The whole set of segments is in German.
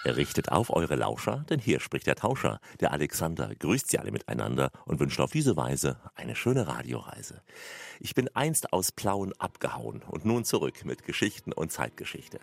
Richtet auf eure Lauscher, denn hier spricht der Tauscher. Der Alexander grüßt sie alle miteinander und wünscht auf diese Weise eine schöne Radioreise. Ich bin einst aus Plauen abgehauen und nun zurück mit Geschichten und Zeitgeschichte.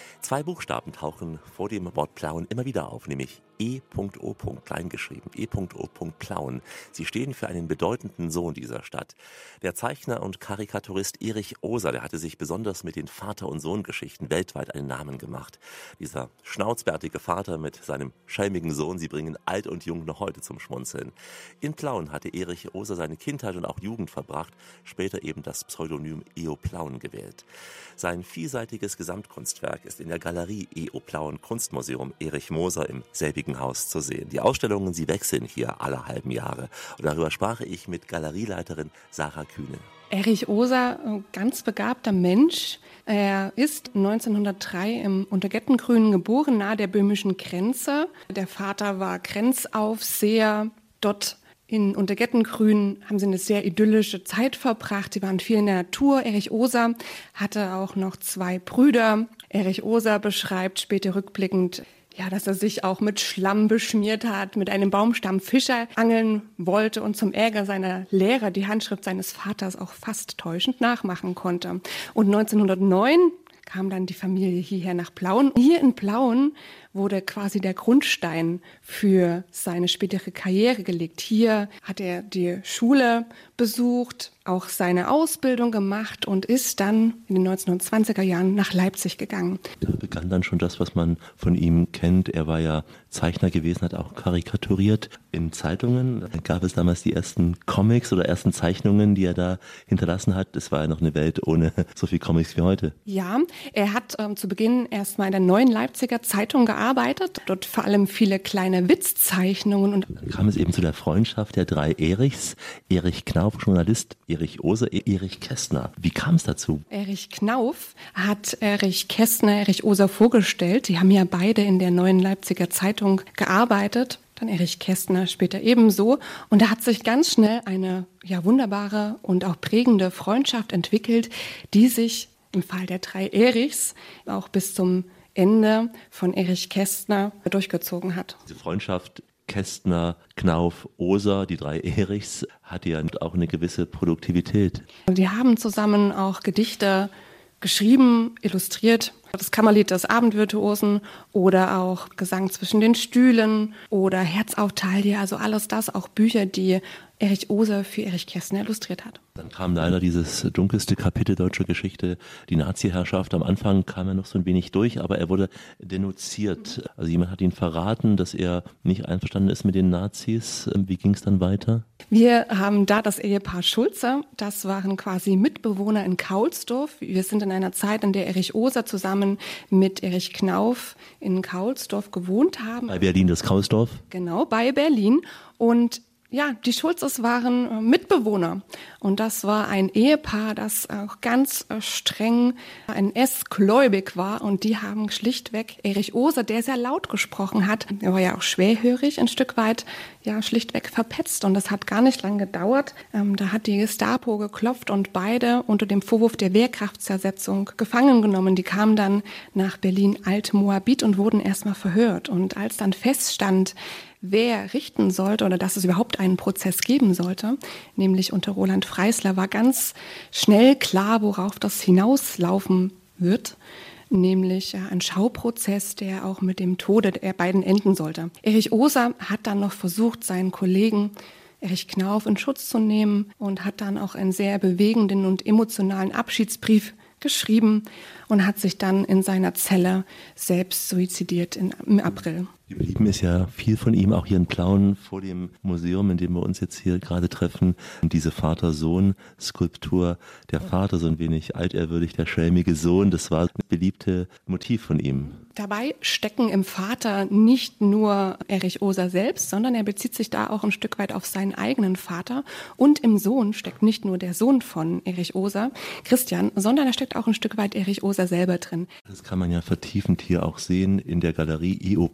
2 Buchstaben tauchen vor dem Wort Plauen immer wieder auf, nämlich E.O. kleingeschrieben, E.O. Plauen. Sie stehen für einen bedeutenden Sohn dieser Stadt. Der Zeichner und Karikaturist Erich Oser, der hatte sich besonders mit den Vater- und Sohn-Geschichten weltweit einen Namen gemacht. Dieser schnauzbärtige Vater mit seinem schelmigen Sohn, sie bringen alt und jung noch heute zum Schmunzeln. In Plauen hatte Erich Oser seine Kindheit und auch Jugend verbracht, später eben das Pseudonym E.O. Plauen gewählt. Sein vielseitiges Gesamtkunstwerk ist in der Galerie E.O. Plauen Kunstmuseum Erich Moser im selbigen Haus zu sehen. Die Ausstellungen, sie wechseln hier alle halben Jahre. Und darüber sprach ich mit Galerieleiterin Sarah Kühne. Erich Oser, ein ganz begabter Mensch. Er ist 1903 im Untergettengrün geboren, nahe der böhmischen Grenze. Der Vater war Grenzaufseher. Dort in Untergettengrün haben sie eine sehr idyllische Zeit verbracht. Sie waren viel in der Natur. Erich Oser hatte auch noch 2 Brüder. Erich Oser beschreibt später rückblickend, dass er sich auch mit Schlamm beschmiert hat, mit einem Baumstamm Fische angeln wollte und zum Ärger seiner Lehrer die Handschrift seines Vaters auch fast täuschend nachmachen konnte. Und 1909 kam dann die Familie hierher nach Plauen. Hier in Plauen wurde quasi der Grundstein für seine spätere Karriere gelegt. Hier hat er die Schule besucht, auch seine Ausbildung gemacht und ist dann in den 1920er Jahren nach Leipzig gegangen. Da begann dann schon das, was man von ihm kennt. Er war ja Zeichner gewesen, hat auch karikaturiert in Zeitungen. Da gab es damals die ersten Comics oder ersten Zeichnungen, die er da hinterlassen hat. Es war ja noch eine Welt ohne so viel Comics wie heute. Ja, er hat zu Beginn erstmal in der Neuen Leipziger Zeitung gearbeitet. Dort vor allem viele kleine Witzzeichnungen. Und dann kam es eben zu der Freundschaft der 3 Erichs. Erich Knauf, Journalist, Erich Oser, Erich Kästner. Wie kam es dazu? Erich Knauf hat Erich Kästner, Erich Oser vorgestellt. Sie haben ja beide in der Neuen Leipziger Zeitung gearbeitet. Dann Erich Kästner später ebenso. Und da hat sich ganz schnell eine wunderbare und auch prägende Freundschaft entwickelt, die sich im Fall der 3 Erichs auch bis zum Ende von Erich Kästner durchgezogen hat. Diese Freundschaft Kästner, Knauf, Oser, die 3 Erichs, hat ja auch eine gewisse Produktivität. Die haben zusammen auch Gedichte geschrieben, illustriert. Das Kammerlied des Abendvirtuosen oder auch Gesang zwischen den Stühlen oder Herz auf Taille, also alles das, auch Bücher, die Erich Oser für Erich Kästner illustriert hat. Dann kam leider dieses dunkelste Kapitel deutscher Geschichte, die Nazi-Herrschaft. Am Anfang kam er noch so ein wenig durch, aber er wurde denunziert. Also jemand hat ihn verraten, dass er nicht einverstanden ist mit den Nazis. Wie ging es dann weiter? Wir haben da das Ehepaar Schulze. Das waren quasi Mitbewohner in Kaulsdorf. Wir sind in einer Zeit, in der Erich Oser zusammen mit Erich Knauf in Kaulsdorf gewohnt haben. Bei Berlin, das Kaulsdorf? Genau, bei Berlin. Und die Schulzes waren Mitbewohner und das war ein Ehepaar, das auch ganz streng NS-gläubig war und die haben schlichtweg Erich Oser, der sehr laut gesprochen hat, er war ja auch schwerhörig ein Stück weit, schlichtweg verpetzt und das hat gar nicht lange gedauert. Da hat die Gestapo geklopft und beide unter dem Vorwurf der Wehrkraftzersetzung gefangen genommen. Die kamen dann nach Berlin-Alt-Moabit und wurden erstmal verhört und als dann feststand, wer richten sollte oder dass es überhaupt einen Prozess geben sollte, nämlich unter Roland Freisler, war ganz schnell klar, worauf das hinauslaufen wird, nämlich ein Schauprozess, der auch mit dem Tode der beiden enden sollte. Erich Oser hat dann noch versucht, seinen Kollegen Erich Knauf in Schutz zu nehmen und hat dann auch einen sehr bewegenden und emotionalen Abschiedsbrief geschrieben und hat sich dann in seiner Zelle selbst suizidiert im April. Geblieben ist ja viel von ihm, auch hier in Plauen vor dem Museum, in dem wir uns jetzt hier gerade treffen. Und diese Vater-Sohn-Skulptur, der Vater so ein wenig altehrwürdig, der schelmige Sohn, das war ein beliebtes Motiv von ihm. Dabei stecken im Vater nicht nur Erich Oser selbst, sondern er bezieht sich da auch ein Stück weit auf seinen eigenen Vater. Und im Sohn steckt nicht nur der Sohn von Erich Oser, Christian, sondern da steckt auch ein Stück weit Erich Oser selber drin. Das kann man ja vertiefend hier auch sehen in der Galerie E.O. Plauen.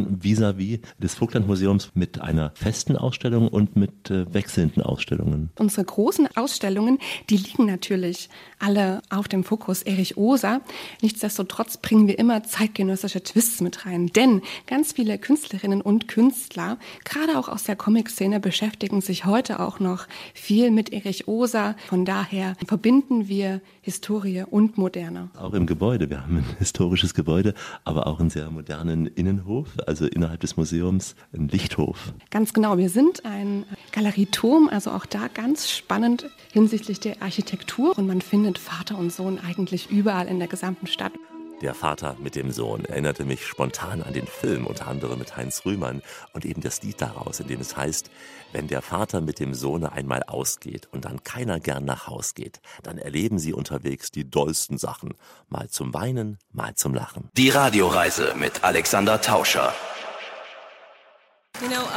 dann vis-à-vis des Vogtlandmuseums mit einer festen Ausstellung und mit wechselnden Ausstellungen? Unsere großen Ausstellungen, die liegen natürlich alle auf dem Fokus Erich Oser. Nichtsdestotrotz bringen wir immer zeitgenössische Twists mit rein, denn ganz viele Künstlerinnen und Künstler, gerade auch aus der Comic-Szene, beschäftigen sich heute auch noch viel mit Erich Oser. Von daher verbinden wir Historie und Moderne. Auch im Gebäude. Wir haben ein historisches Gebäude, aber auch einen sehr modernen Innenhof, also innerhalb des Museums ein Lichthof. Ganz genau. Wir sind ein Galerieturm, also auch da ganz spannend hinsichtlich der Architektur. Und man findet Vater und Sohn eigentlich überall in der gesamten Stadt. Der Vater mit dem Sohn erinnerte mich spontan an den Film, unter anderem mit Heinz Rühmann und eben das Lied daraus, in dem es heißt, wenn der Vater mit dem Sohne einmal ausgeht und dann keiner gern nach Haus geht, dann erleben sie unterwegs die dollsten Sachen, mal zum Weinen, mal zum Lachen. Die Radioreise mit Alexander Tauscher. You know,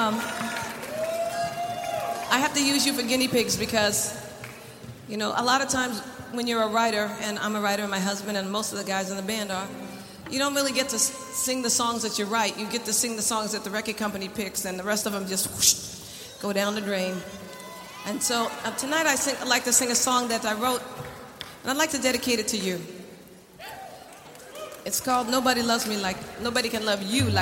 I have to use you for guinea pigs because, you know, a lot of times when you're a writer, and I'm a writer and my husband and most of the guys in the band are, you don't really get to sing the songs that you write. You get to sing the songs that the record company picks, and the rest of them just whoosh, go down the drain. And so tonight I'd like to sing a song that I wrote, and I'd like to dedicate it to you. It's called Nobody Can Love You Like